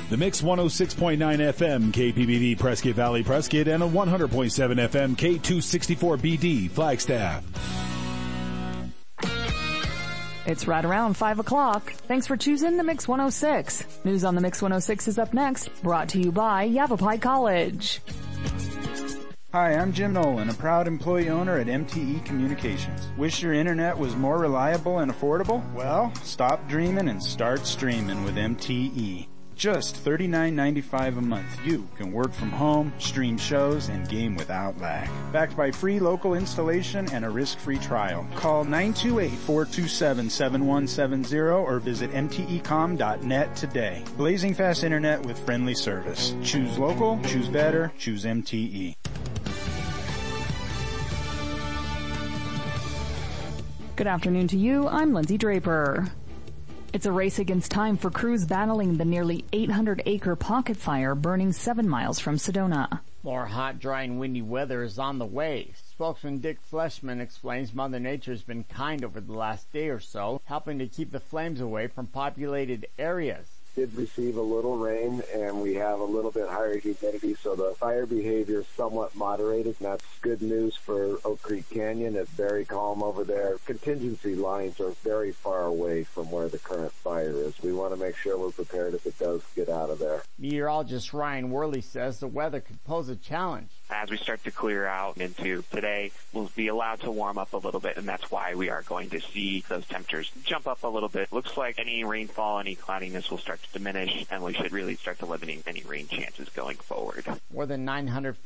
The Mix 106.9 FM KPBD Prescott Valley Prescott and a 100.7 FM K264BD Flagstaff. It's right around 5 o'clock. Thanks for choosing the Mix 106. News on the Mix 106 is up next, brought to you by Yavapai College. Hi, I'm Jim Nolan, a proud employee owner at MTE Communications. Wish your internet was more reliable and affordable? Well, stop dreaming and start streaming with MTE. Just $39.95 a month. You can work from home, stream shows, and game without lag. Backed by free local installation and a risk-free trial. Call 928-427-7170 or visit mtecom.net today. Blazing fast internet with friendly service. Choose local, choose better, choose MTE. Good afternoon to you. I'm Lindsay Draper. It's a race against time for crews battling the nearly 800-acre pocket fire burning 7 miles from Sedona. More hot, dry, and windy weather is on the way. Spokesman Dick Fleshman explains Mother Nature has been kind over the last day or so, helping to keep the flames away from populated areas. Did receive a little rain, and we have a little bit higher humidity, so the fire behavior is somewhat moderated, and that's good news for Oak Creek Canyon. It's very calm over there. Contingency lines are very far away from where the current fire is. We want to make sure we're prepared if it does get out of there. Meteorologist Ryan Worley says the weather could pose a challenge. As we start to clear out into today, we'll be allowed to warm up a little bit, and that's why we are going to see those temperatures jump up a little bit. Looks like any rainfall, any cloudiness will start to diminish, and we should really start eliminating any rain chances going forward. More than 900